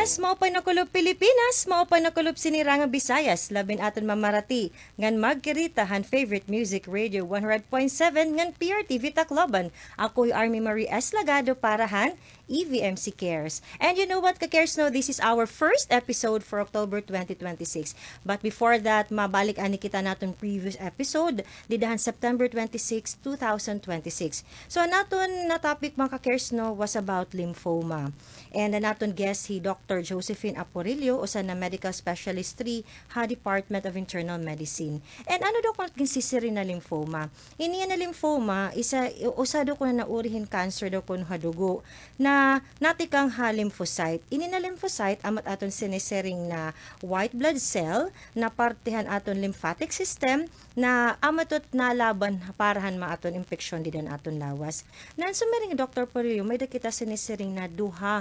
Yes, mao pa nakulob Pilipinas, mao pa nakulob sinirangang Visayas, labin aton mamarati, ngan magkiritahan favorite music radio 100.7 ngan PRTV Tacloban. Ako'y Army Marie S. Lagado parahan, EVMC Cares. And you know what, ka-Cares, no, this is our first episode for October 2026. But before that, mabalik ani kita naton previous episode, didahan September 26, 2026. So, naton na topic mga ka-Cares, no, was about lymphoma. And naton guest si Dr. Josephine Aporillo, usa na medical specialist 3 ha Department of Internal Medicine. And ano daw kung kinsisiri na lymphoma? Iniya na lymphoma, usa daw ko na naurihin cancer daw kun hadugo na natikang ha lymphocyte. Ini na lymphocyte amat aton sinisering na white blood cell na partihan aton lymphatic system na amatot nalaban parahan maaton infeksyon di dan aton lawas. Nan sumiring Dr. Aporillo, may kita sinisiring na duha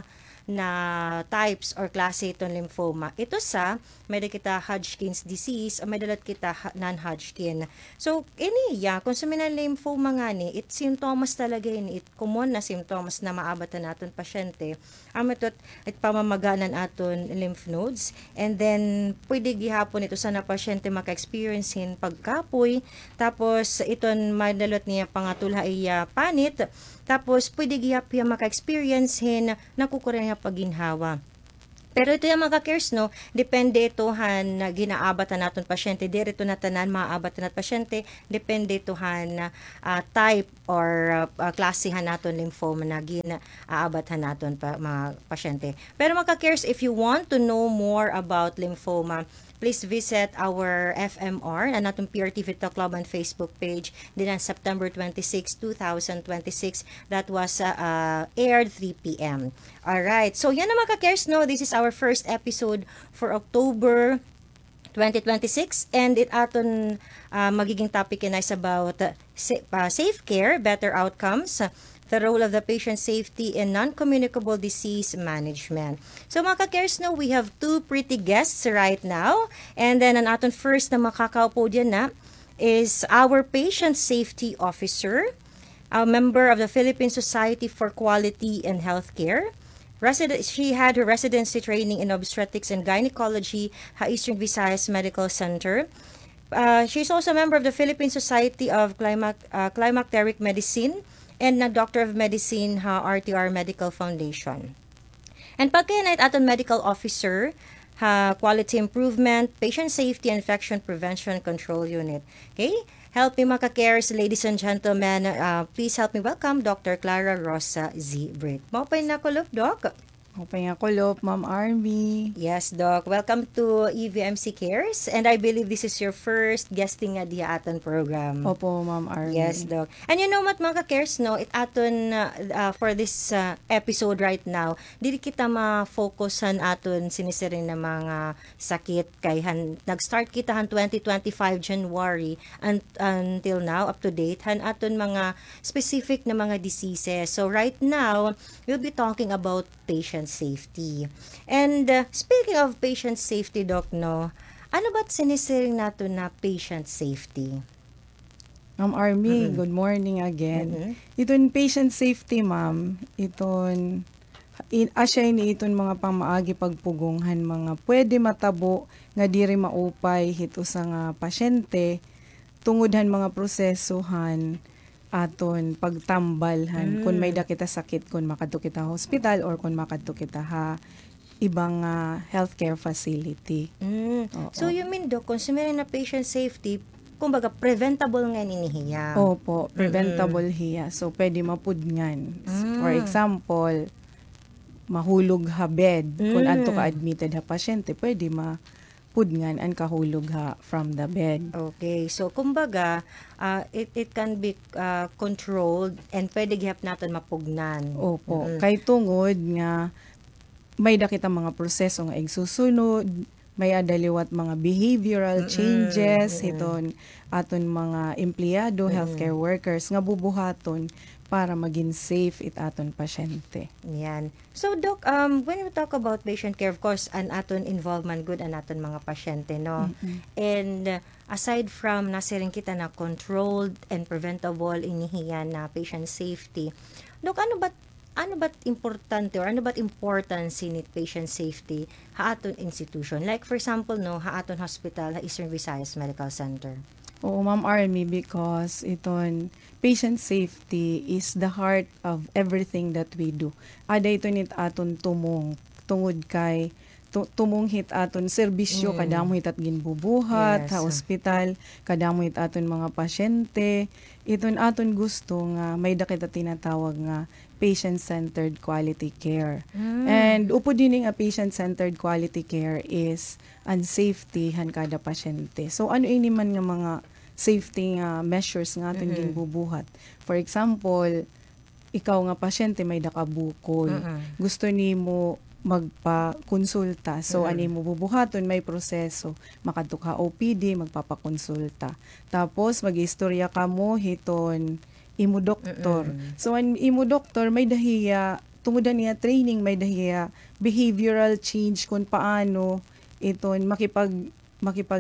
na types or klase itong lymphoma. Ito sa, may kita Hodgkin's disease o may dalat kita non-Hodgkin. So, kung sumina lymphoma nga ni, it symptoms talaga ini, it common na symptoms na maabatan natin pasyente. Amatot, it pamamaganan aton lymph nodes. And then, pwede gihapon ito sana pasyente maka-experiencein pagkapoy. Tapos, iton madalot niya pangatulha iya panit. Tapos, pwede gihapon maka-experiencein nakukura niya paginhawa. Pero ito yung mga cares, no, depende itohan na ginaabatan naton pasyente, dirito na tanan maaabatan naton pasyente, depende itohan type or klasihan naton lymphoma na ginaabatan naton mga pasyente. Pero mga cares, if you want to know more about lymphoma, please visit our FMR and natong PRTV Tacloban Facebook page din on September 26, 2026. That was aired 3 p.m. Alright, so yan na mga ka-cares, no, this is our first episode for October 2026 and it aton magiging topic is about safe care, better outcomes, the role of the patient safety in non-communicable disease management. So mga ka-cares, no, we have two pretty guests right now. And then ang aton first na makakaupo dyan na is our patient safety officer, a member of the Philippine Society for Quality and Healthcare. She had her residency training in obstetrics and gynecology sa Eastern Visayas Medical Center. She's also a member of the Philippine Society of Climacteric Medicine and na Doctor of Medicine ha RTR Medical Foundation. And pagkainait aton medical officer ha quality improvement, patient safety, infection prevention control unit. Okay? Help me mga ka-cares, ladies and gentlemen. Please help me welcome Dr. Clara Rosa Z. Britt. Mapay na kulop, Doc. Okay nga kulop, Ma'am Army. Yes, Doc. Welcome to EVMC Cares. And I believe this is your first guesting at the aton program. Opo, Ma'am Army. Yes, Doc. And you know what, mga ka-cares, no? It aton, for this episode right now, dili kita ma-focusan aton sinisiring na mga sakit kay nag-start kita 2025 January until now, up to date, aton mga specific na mga diseases. So right now, we'll be talking about patient safety. And speaking of patient safety, Doc, no, ano ba't sinisiring nato na patient safety? Ma'am Army, good morning again. Iton patient safety, ma'am, iton asya ni iton mga pamaagi pagpugonghan mga pwede matabo nga diri maupay hito sa nga pasyente tungodhan mga prosesohan aton pagtambalhan kung may dakita sakit kung makadto kita hospital or kung makadto kita ibang healthcare facility. So you mean, Doc, kung sumirin na patient safety, kumbaga preventable nga ninihiya. Opo, preventable hiya. So pwede mapudngan. For example, mahulog ha bed kung adto ka admitted ha pasyente, pwede pudngan ang kahulog ha from the bed. Okay. So, kumbaga, it can be controlled and pwede gihap natin mapugnan. Opo. Kay tungod nga may dakita mga proseso nga igsusunod, may adaliwat mga behavioral changes hiton aton mga empleyado, healthcare workers nga bubuhaton para maging safe it aton pasyente. Yan. So, Doc, when we talk about patient care, of course, an aton involvement good an aton mga pasyente, no? And aside from nasiring kita na controlled and preventable inihiyan na patient safety, Doc, ano ba ano ba't importante or ano ba't importance ni patient safety haaton institution? Like for example, no, haaton hospital, ha Eastern Visayas Medical Center. Oo, Ma'am Army, because iton patient safety is the heart of everything that we do. Ada ito nit aton tungod kay tumong hit aton serbisyo kadamo hit at ginbubuhat Yes. ha ospital, kadamo hit aton mga pasyente. Iton aton gusto nga may dakit at tinatawag nga patient-centered quality care. And upo din nga patient-centered quality care is ang safety han kada pasyente. So ano ini man nga mga safety nga measures nga aton ginbubuhat. For example, ikaw nga pasyente may dakabukol. Gusto nimo magpa-konsulta. So ani mo bubuhaton may proseso. Makadto ka OPD magpapakonsulta. Tapos mag-istorya ka mo hiton imo doktor. So an imo doktor may dahiya tungod niya training, may dahiya behavioral change kung paano iton makipag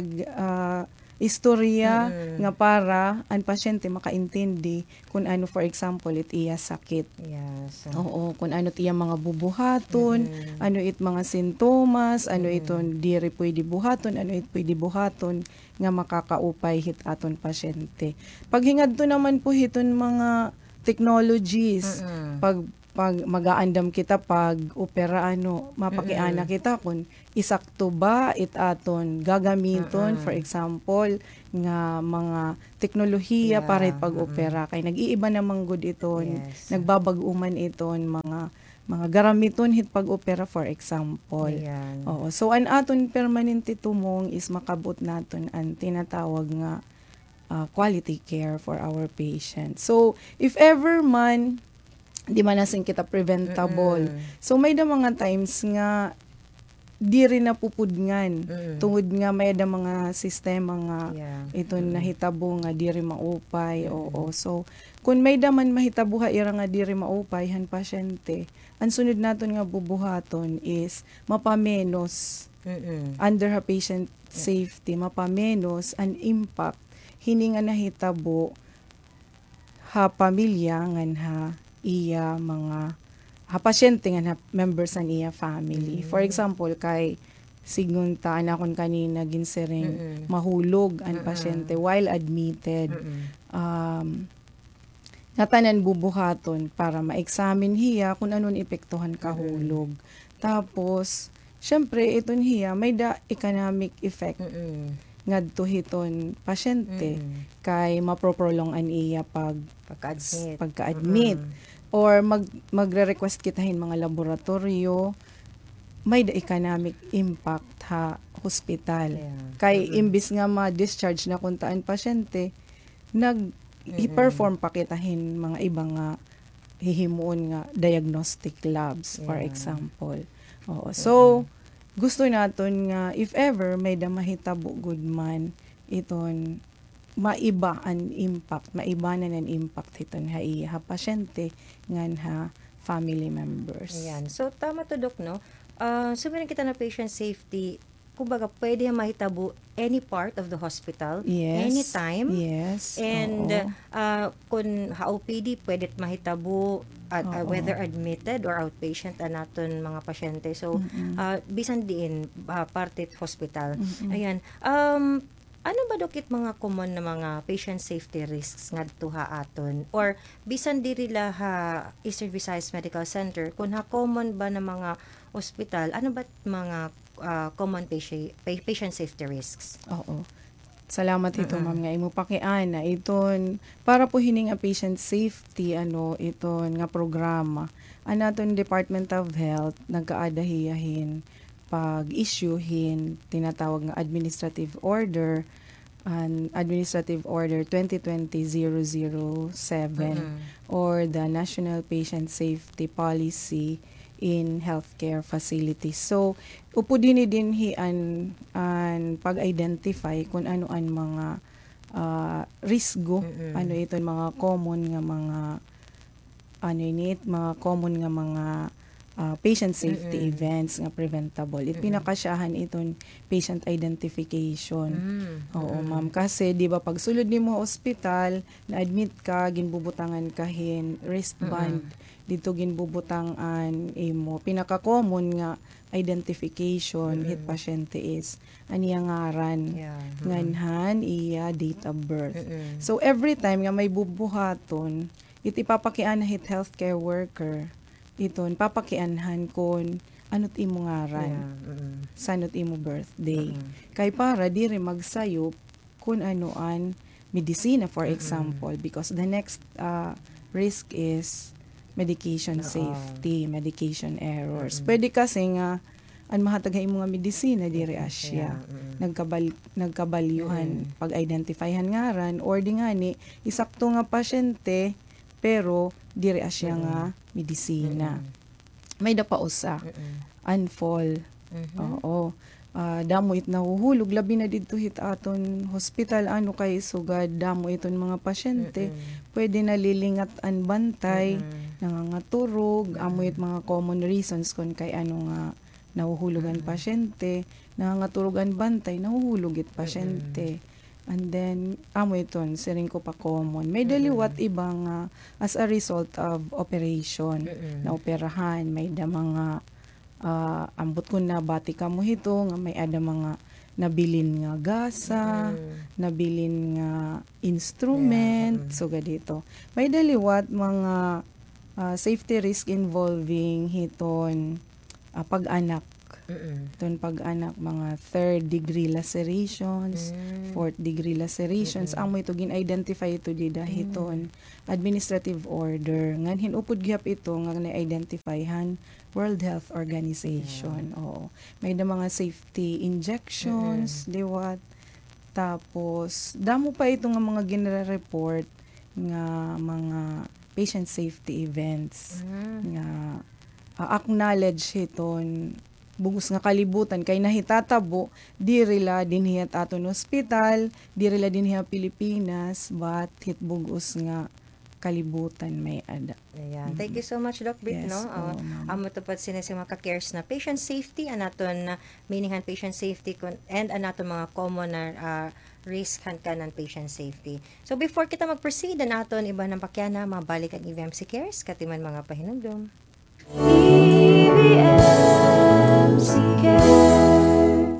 istorya nga para ang pasyente makaintindi kung ano, for example, it iya sakit. Yes. Oo, kung ano iya mga bubuhaton, ano it mga sintomas, ano iton diri pwede buhaton, ano it pwede buhaton nga makakaupay hit aton pasyente. Paghingad to naman po hiton mga technologies, pag magaandam kita pag opera mapakiana kita kung isakto ba it aton gagamiton, for example nga mga teknolohiya para it pag opera kay nag-iiba namang good iton, nagbabag-uman iton mga garamiton hit pag opera, for example. Ayan. Oo, so an aton permanente tumong is makabot naton ang tinatawag nga quality care for our patients. So if ever man di man nasin kita preventable. So may da mga times nga di rin napupudngan. Tungod nga may da mga sistema nga ito nahitabo nga di rin maupay. Oo. So kung may da man mahitabo ha ira nga di rin maupay han pasyente, ang sunod naton nga bubuhaton is mapamenos under ha patient safety, mapamenos an impact hini nga nahitabo ha pamilya ngan ha iya mga pasyente nga members ang iya family. For example, kay sigun ta anakon kanina ginsiring mahulog ang pasyente while admitted. Natanan bubuhaton para ma-examine hiya kung anon epektuhan kahulog. Tapos, syempre iton hiya may da economic effect ngadto hiton pasyente kay maproprolong an iya pagka-admit. Or magre-request kitahin mga laboratorio, may the economic impact ha hospital. Kay imbis nga ma-discharge na kuntaan pasyente, i-perform pa kitahin mga ibang nga hihimuon nga diagnostic labs, for example. Oo. So, gusto naton nga if ever may da mahitabo good man iton maiba an impact, maibanan an impact hiton ha iya ha pasyente ngan ha family members. Ayan. So, tama to, Dok, no? Sabihin kita na patient safety, kumbaga, pwede mahitabo any part of the hospital, Yes. anytime. Yes. And Oo. kung ha-OPD, pwede mahitabo whether admitted or outpatient naton mga pasyente. So, bisan diin, parte hospital. Ayan. Ano ba dokit mga common na mga patient safety risks ngadto ha aton or bisan diri la ha Eastern Visayas Medical Center kung ha common ba na mga ospital, ano ba mga common patient safety risks? Oo. Salamat ito ma'am nga imo pakiana iton para po hining a patient safety iton nga programa anaton Department of Health nagkaadahiyahin pag-issuehin tinatawag nga administrative order and Administrative Order 2020-007 or the National Patient Safety Policy in Healthcare Facilities. So, upo din hian an pag-identify kung ano ang mga risgo, ano iton mga common nga mga mga common nga mga patient safety events nga preventable. It pinakasyahan iton patient identification. Oo, ma'am. Kasi, di ba, pag sulod ni mo hospital, na-admit ka, ginbubutangan kahin, wristband, dito ginbubutangan, imo. Pinaka-common nga identification hit pasyente is aniya ngaran, Yeah. nganhan, iya, date of birth. So, every time nga may bubuhaton, itipapakian na hit healthcare worker, iton papakianhan kon anot imo ngaran, sanot imo birthday. Kay para diri magsayop kun anoan medisina for example, because the next risk is medication safety, medication errors. Pwede kasi nga an mahatagay imo nga medisina diri asya. Nagkabalyuhan pag-identifyhan ngaran or di ngani isakto nga pasyente pero diri asya nga medisina. May dapa usa. Unfall. Oo. Damo it nahuhulog labi na didto hit aton hospital ano kay sugad damo iton mga pasyente. Pwede nalilingat an bantay, nangangaturog, amoy it mga common reasons kun kay ano nga nahuhulugan pasyente, nangangaturugan bantay, nahuhulog it pasyente. And then, amo iton, siring ko pa common. May daliwat ibang as a result of operation, na operahan, may da mga, ambot ko na bati ka mo hito, nga may ada mga nabilin nga gasa, nabilin nga instrument, so dito. May daliwat mga safety risk involving hiton pag-anak. Iton pag-anak, mga 3rd degree lacerations, 4th degree lacerations. Amo ito gin-identify ito di dahiton administrative order. Ngan hinupod gyap ito nga na-identifyhan World Health Organization. Oo. May da mga safety injections, liwat. Tapos, damo pa ito nga mga ginre-report nga mga patient safety events nga acknowledge hiton bugos nga kalibutan kay nahitatabo dirila dinhi at aton hospital, dirila dinhi Pilipinas, but hit bugos nga kalibutan may ada. Ayan. Thank you so much, Doc Britt, Yes, no? oo, ma'am. Amo to pat sina mga ka-cares na patient safety, anaton meaninghan patient safety and anaton mga common na risk han kanan patient safety. So before kita mag-proceed, anaton iba ng pakyana, mabalik ang EVMC Cares, katiman mga pahinumdum. EVMC Care.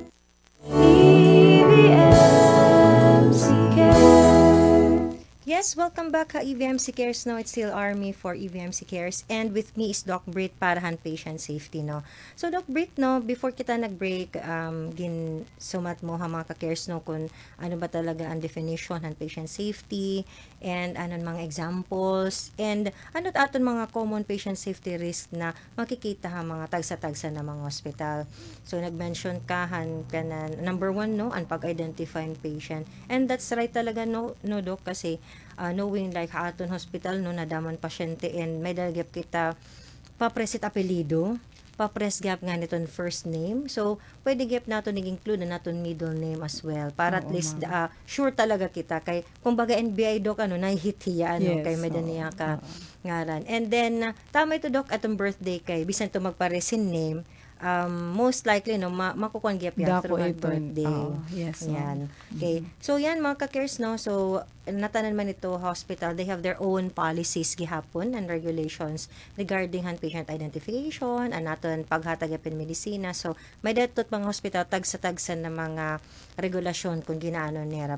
EVMC Care. Yes, welcome back ka EVMC Cares. No, it's still Army for EVMC Cares, and with me is Doc Britt para han patient safety, no. So Doc Britt, no, before kita nag-break, gin sumat mo ha mga ka-cares, no, kung ano ba talaga ang definition han patient safety and anon mga examples and ano aton mga common patient safety risk na makikita ha mga tagsa-tagsa na mga hospital. So nag-mention ka han kanan number 1, no, ang pag-identify ng patient, and that's right talaga, no Doc, kasi knowing like aton hospital, no, nadaman pasyente and may dalagap kita papresit apelido, papres gap nga niton first name. So pwede gap nato nag-include na naton middle name as well para at Oo, least sure talaga kita kay kumbaga NBI Doc ano nahihit hiya ano Yes, kay may daniya ka ngaran. And then tama ito Doc atong birthday kay bisan to magparesin name, most likely no makukuan gyap yan Dako through ang ito. birthday. Yes, Yan. Okay. So yan mga ka-cares, no. So natanan man ito hospital, they have their own policies gihapon and regulations regarding han patient identification, anaton paghatag yapin medisina. So may datot mga hospital tagsa-tagsa na mga regulasyon kung ginaano nila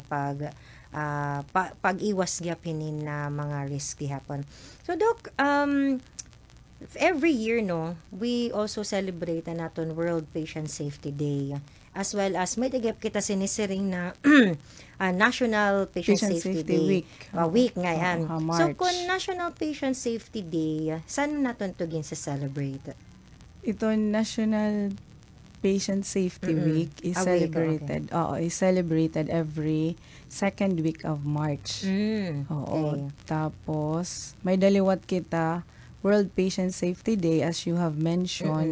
pag-iwas gyapinin na mga risk gihapon. So Doc, every year, no, we also celebrate ang naton World Patient Safety Day, as well as may dagap kita sinisiring na National Patient Safety Day. Week. Week nga yan. March. So, kung National Patient Safety Day, saan naton to gin sa celebrate? Ito National Patient Safety Week is A week, celebrated. Oo, is celebrated every second week of March. Oo. Okay. Tapos may daliwat kita World Patient Safety Day as you have mentioned.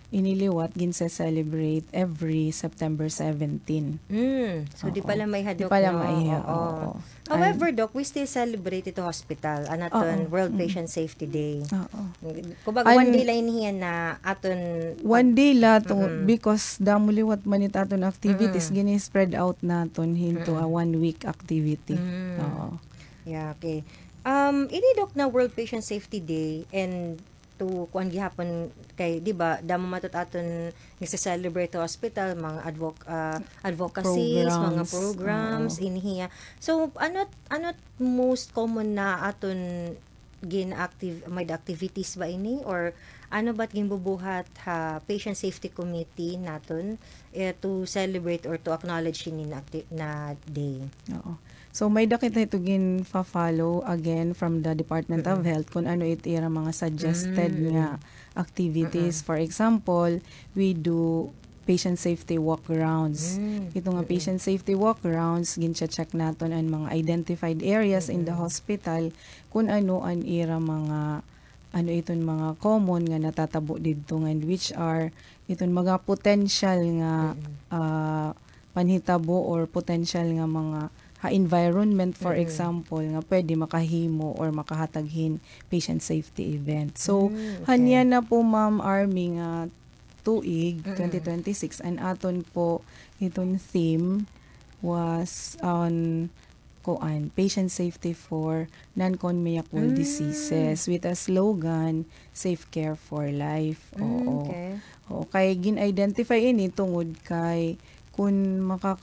iniliwat gin-celebrate every September 17. So di Oo. pala may Di hadok, pala no? maiha, Oo. oo. However, Doc, we still celebrate ito hospital. Anaton World Patient Safety Day. Oo. Kumbaga, one An- day lang inihiyan na aton One day la to because damuliwat man aton activities gini spread out naton into a 1 week activity. Oo. Yeah, okay. Ini Doc na World Patient Safety Day and to kuan gihapon kay di ba damo matud aton nagse-celebrate sa hospital mga advocacies, mga Programs, programs inihiya. So ano most common na aton may activities ba ini or ano ba't ginbubuhat ha patient safety committee naton to celebrate or to acknowledge ini na day. Oo. So may dakit ito gin follow again from the Department of Health kung ano itira mga suggested nga activities. For example, we do patient safety walk-arounds. Ito nga patient safety walk-arounds, gin-check naton ang mga identified areas in the hospital kung ano ang ira mga ano iton mga common nga natatabo didto and which are iton mga potential nga panhitabo or potential nga mga environment for example nga pwede makahimo or makahataghin patient safety event. So hanya na po Ma'am Army nga tuig 2026 and aton po iton theme was on patient safety for non-communicable diseases with a slogan safe care for life. Oo. Okay. Oo, kay gin-identify ini tungod kay kung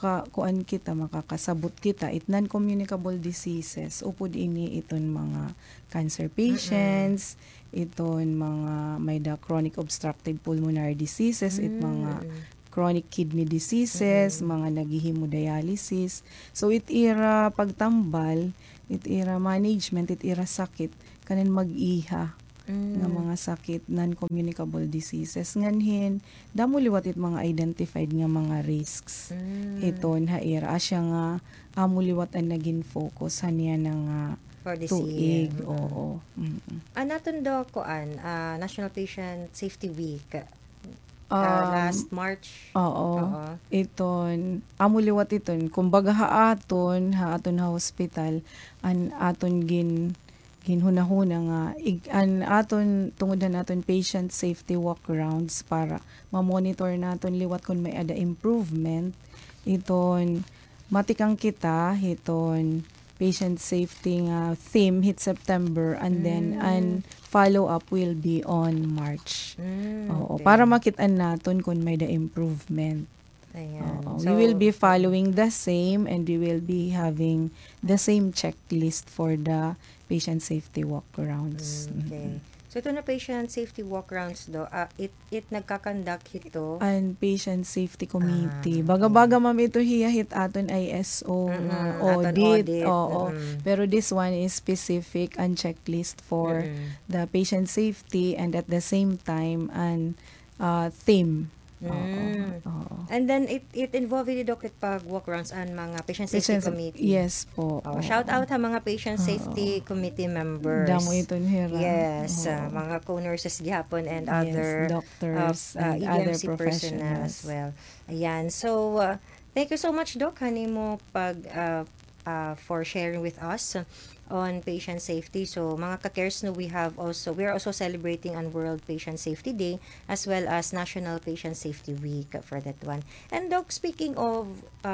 makakasabot kita it non-communicable diseases upod ini iton mga cancer patients, iton mga may da chronic obstructive pulmonary diseases, it mga chronic kidney diseases, mga naghihemodialysis. So it ira pagtambal, it ira management, it ira sakit kanin mag-iha nga mga sakit non-communicable diseases nganhin damo liwat it mga identified nga mga risks iton haira asya nga amuliwat ang naging focus haniya na nga For this tuig year. oo Naton do koan National Patient Safety Week last March. oo Oo. iton amuliwat iton kumbaga haaton ha hospital an aton ginhunahuna nga an aton tungod na naton patient safety walk-arounds para ma-monitor naton liwat kung may ada improvement iton matikang kita hiton patient safety nga theme hit September and then an follow up will be on March. Oo, Okay. para makitaan naton kung may da improvement. Ayan. Oo, So, we will be following the same and we will be having the same checklist for the patient safety walk-arounds. Okay. So ito na patient safety walk-arounds do. It nagkakandak ito. And patient safety committee. Baga-baga ma'am ito hiyahit aton ISO nga Aton audit. audit. Oo. Pero this one is specific and checklist for the patient safety and at the same time and theme. Oo. And then it involved really dokit pag walk-arounds ang mga patient safety Patient- committee. Yes po. Oh, shout out ha mga patient safety committee members. Damo ito hira. Yes, Oo. mga co-nurses gihapon and Yes, other doctors and other EDMC personnel as professionals. well. Ayan. So, thank you so much, Doc, kanimo pag for sharing with us on patient safety. So, mga ka-cares no, we are also celebrating on World Patient Safety Day as well as National Patient Safety Week for that one. And Doc, speaking of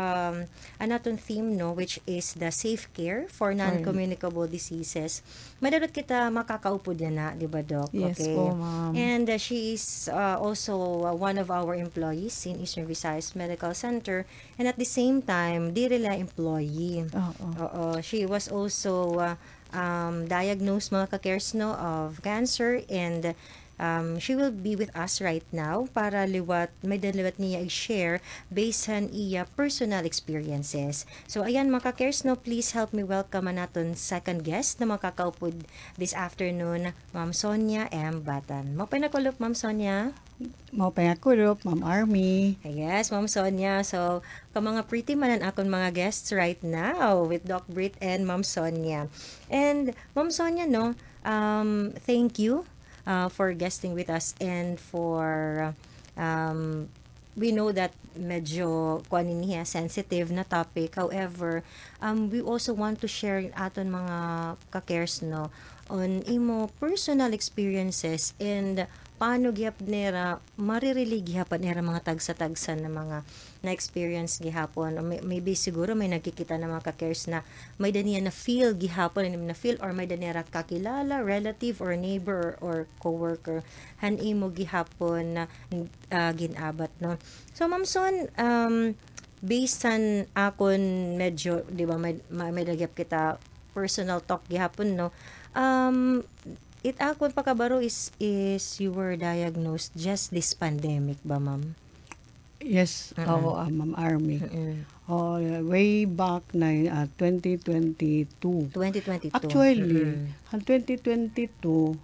anaton theme no, which is the safe care for non-communicable diseases, madalot kita makakaupod na, di ba Doc? Yes Okay. po, ma'am. And she is also one of our employees in Eastern Visayas Medical Center, and at the same time, di rila employee. Oo. Oo. She was also diagnosed mga ka-cares no of cancer, and she will be with us right now para may daliwat niya i-share based on iya personal experiences. So ayan mga ka-cares no, please help me welcome naton second guest na makakaupod this afternoon, Ma'am Sonia M. Batan. Mapinakulop, Ma'am Sonia. Mao pa nga kurup, Ma'am Army. Yes, Ma'am Sonia. So, mga pretty manan akong mga guests right now with Doc Brit and Ma'am Sonia. And Ma'am Sonia, no, thank you for guesting with us and for We know that medyo kuan niya sensitive na topic. However, we also want to share aton mga ka-cares no on imo personal experiences and paano gyap nera maririli gyapon nera mga tagsa-tagsa na mga na experience gihapon or maybe siguro may nakikita na mga ka-cares na may daniya na feel gihapon na feel or may daniya kakilala, relative or neighbor or coworker han imo gihapon na ginabat no. So Ma'am Son, based on akon medyo di ba may nagyap kita personal talk gihapon no. It akon pakabaro is you were diagnosed just this pandemic ba ma'am? Yes, oo, Ma'am Army. Way back na 2022. 2022. Actually, ang 2022,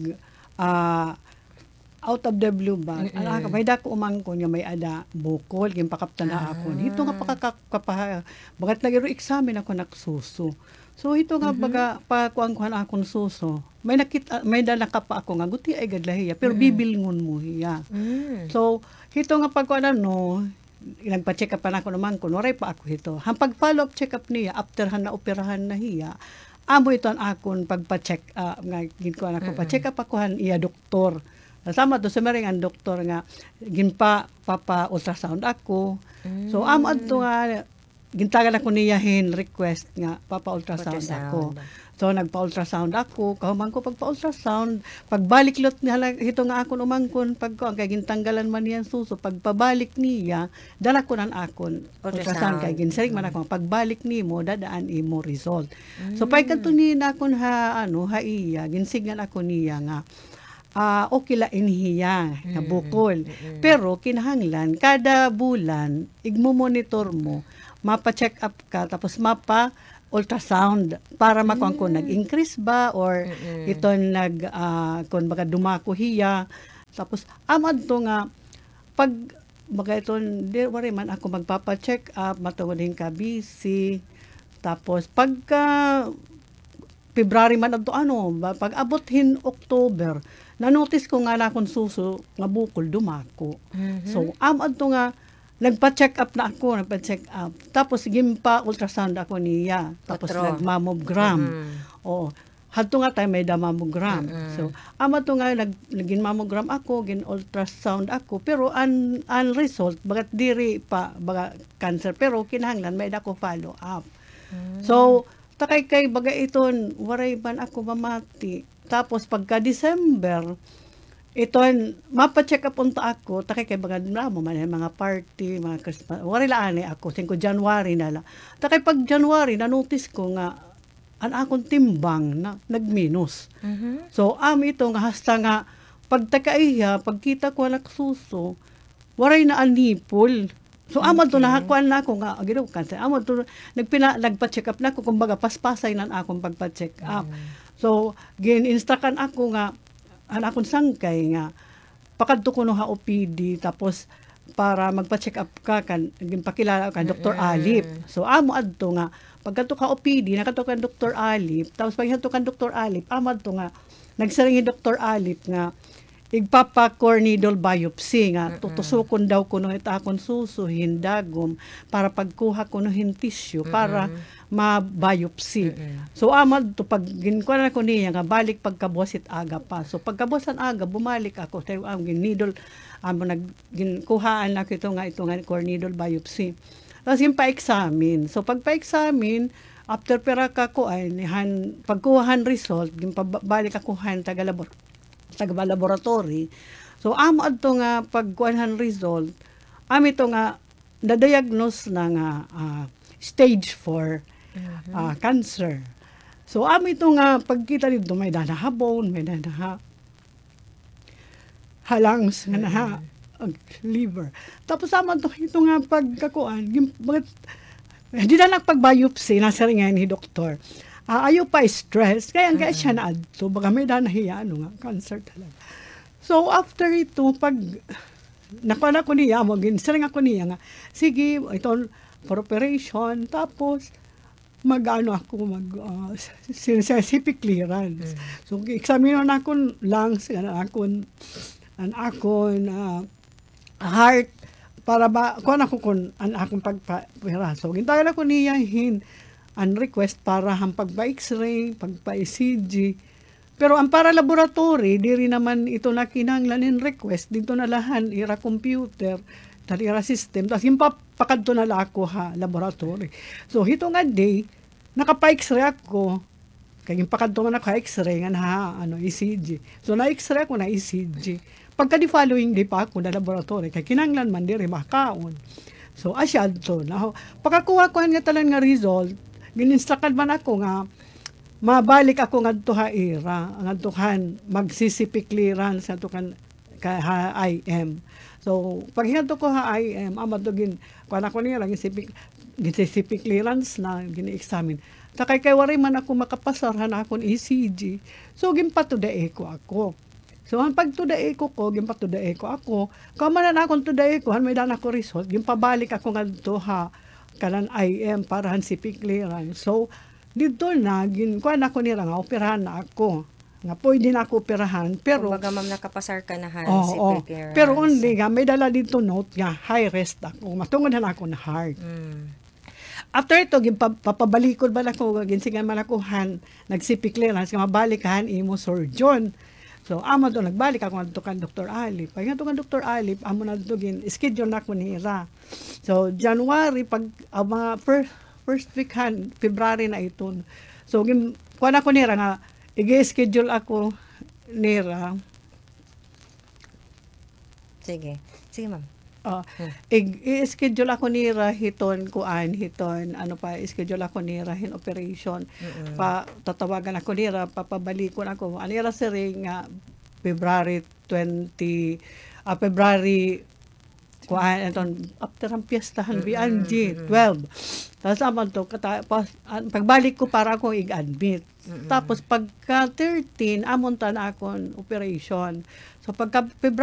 out of the blue ba, may dako umangkon nga may ada bukol, gimpakaptan na ako. Ito nga bagat nagiro examine ako naksuso. So ito nga baga pakuangkuhan akong suso. May dala ka pa ako nga guti ay gadlahiya pero bibilngon mo hiya. So ito nga pagkuan nagpa-check up pa ako naman ko noray pa ako ito. Han pag follow up check up niya after han na operahan na hiya. Amo ito ang akon pagpa-check nga ginkuan ako pa check up ako han iya doktor. Sama to sa maring ang doktor nga ginpa papa ultrasound ako. So amo adto nga gintagan ako niyahin request nga papa-ultrasound ako. So nagpa-ultrasound ako, kahuman ko pagpa-ultrasound, pagbalik lot niya ito nga akon umangkon pagko kay gintanggalan man niyan suso, pagpabalik niya dala ko nan akon ultrasound kay ginsarig man ako pagbalik nimo dadaan imo result. So pay kadto ni nakon ha iya ginsigan ako niya nga okay la inhiya na bukol. Pero kinahanglan kada bulan igmo-monitor mo mapa-check up ka tapos ultrasound para makuha kung nag-increase ba or ito kung baga dumako hiya. Tapos amad to nga pag baga ito di wari man ako magpapa-check up matawalin ka busy. Tapos pagka February man adto pag abothin October na-notice ko nga na akong suso nga bukol dumako. So amad to nga nagpa-check up na ako, Tapos gimpa ultrasound ako niya. Tapos nag-mammogram. Oo. Hadto nga tayo may mammogram. So, ama to nga nagin-mammogram ako, gin-ultrasound ako, pero ang result bagat diri pa baga cancer pero kinahanglan may dako follow up. So, takay kay baga iton waray man ako mamati. Tapos pagka December ito, mapa-check up unta ako, takay kay baga mo man mga party, mga Christmas, wari laani ako, 5 January na lang. Takay pag January, na-notice ko nga, ang akong timbang na nagminus. So, ito nga, hasta nga, pagtakaiya, pagkita ko naksuso, waray na anipol. So, amad to nakakuan na ako nga, ginaw kansa, amad to, nagpa-check up na ako, kumbaga, paspasay na akong pagpa-check up. So, gin-instakan ako nga, akong sangkay nga pakadto ko no ha OPD tapos para magpa-check up ka kan ginpakilala ka Dr. Alip. So amo adto nga pagkadto ka OPD nakadto ka Dr. Alip tapos pagkadto ka Dr. Alip amo adto nga nagsaringi Dr. Alip nga igpapa-corneal biopsy nga tutusukon daw kuno ita akong suso hindagom para pagkuha kuno hin tissue para ma-biopsy. So amad to pag ginkuha ko niya nga balik pagkabusit aga pa. So pagkabusan aga bumalik ako tayo ang needle ginkuhaan na ito nga corneal biopsy. Tapos yung pa-examine. So pag pa-examine after pera ka ko ay pagkuhaan result ginpabalik ako han taga laboratory. So amo adto nga pagkuhaan result ito nga na-diagnose na nga stage 4 cancer. So ito nga pagkita dito may dana bone, may dana halangs nga na liver. Tapos ito nga pagkakuan di na nagpag-biopsy nasa ringan ni doktor. Ayaw pa stress kaya nga siya na adto baka may dana hiya nga cancer talaga. So after ito pag nakuha ko niya ginsaring ako niya nga sige ito for operation tapos mag-ano ako CP clearance. So examine na akong lungs, an akon heart para ba kuan ako kun an akong pagpapira. So gintagan ako niyahin an request para ang pagpa-X-ray, pagpa-ECG. Pero ang para laboratory, di rin naman ito na kinahanglan in request, dito na lahan, ira computer, tali ira system, tapos yung pakadto na la ako ha, laboratory. So, hito nga day, nakapa-X-ray ako, kaya yung pakadto man ako X-ray, nga ha, ECG. So, na-X-ray ako na ECG. Pagka di following day pa ako na laboratory, kaya kinahanglan man di rin makaon. So, asyad to. Pagkakuha ko nga talang nga result, gininstructed man ako nga, mabalik ako ngadto ha ira ngadtohan mag-CCP clearance ngadtokan ka IM. So pag hingadto ko ha IM amadugin kuan ako niya lang CCP clearance na gini-examine. Takay kay wari man ako makapasarhan akon ECG. So gimpatudae ko ako. So ang pagtudae ko gimpatudae ko ako. Kamanan akon tudae ko han may dana ko result gimpabalik ako ngadto ha kanan IM para han CCP clearance. So dito na, kuha na ko nila nga, operahan na ako. Nga pwede na ako operahan, pero... Kumbaga, ma'am, nakapasar ka na Oo, CCP clearance. pero only nga, may dala dito note nga, high risk ako. Matungod na ako na heart. After ito, papabalikod ba ako, ginsingan man ako, nag-CP clearance, nga mabalikan, imo surgeon. So, amo to, nagbalik ako nga kan Dr. Alip. Pag nga to kan Dr. Alip, amo na to, schedule na ako nila. So, January, pag mga first week February na ito. So, kuha na ko nira nga, i-schedule ako nira. Sige. Sige, ma'am. I-schedule ako nira hiton, i-schedule ako nira hin operation. Tatawagan ako nira, papabalikon ako. Anira siring nga, February 20, kuhaan eton after ang piyestahan BNG 12. Tapos aman to pagbalik ko para ako i-admit. Tapos pagka 13 amon ta na akong operation. So pagka February